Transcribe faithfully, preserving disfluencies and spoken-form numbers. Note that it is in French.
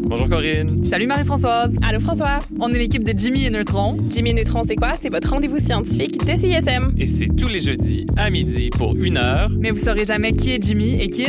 Bonjour Corinne. Salut Marie-Françoise. Allô François. On est l'équipe de Jimmy et Neutron. Jimmy et Neutron, c'est quoi? C'est votre rendez-vous scientifique de C I S M. Et c'est tous les jeudis à midi pour une heure. Mais vous saurez jamais qui est Jimmy et qui est